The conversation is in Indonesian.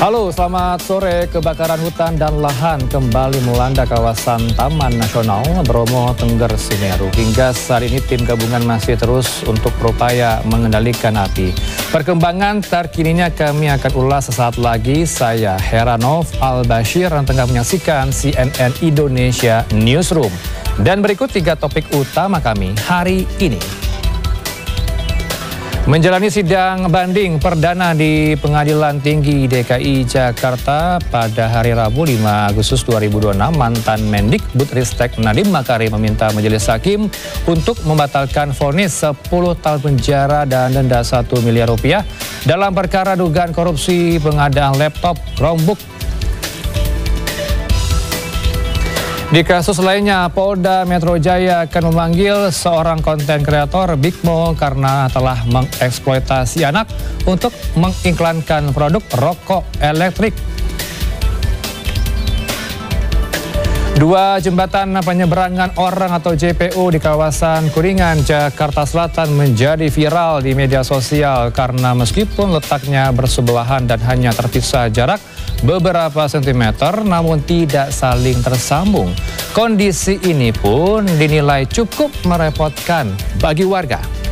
Halo, selamat sore. Kebakaran hutan dan lahan kembali melanda kawasan Taman Nasional Bromo Tengger Semeru. Hingga saat ini tim gabungan masih terus untuk berupaya mengendalikan api. Perkembangan terkininya kami akan ulas sesaat lagi. Saya Heranov Al-Bashir yang tengah menyaksikan CNN Indonesia Newsroom. Dan berikut 3 topik utama kami hari ini. Menjalani sidang banding perdana di Pengadilan Tinggi DKI Jakarta pada hari Rabu 5 Agustus 2026, mantan Mendikbudristek Nadiem Makarim meminta majelis hakim untuk membatalkan vonis 10 tahun penjara dan denda 1 miliar rupiah dalam perkara dugaan korupsi pengadaan laptop Chromebook. Di kasus lainnya, Polda Metro Jaya akan memanggil seorang konten kreator Big Mo karena telah mengeksploitasi anak untuk mengiklankan produk rokok elektrik. 2 jembatan penyeberangan orang atau JPO di kawasan Kuningan, Jakarta Selatan menjadi viral di media sosial karena meskipun letaknya bersebelahan dan hanya terpisah jarak beberapa sentimeter namun tidak saling tersambung. Kondisi ini pun dinilai cukup merepotkan bagi warga.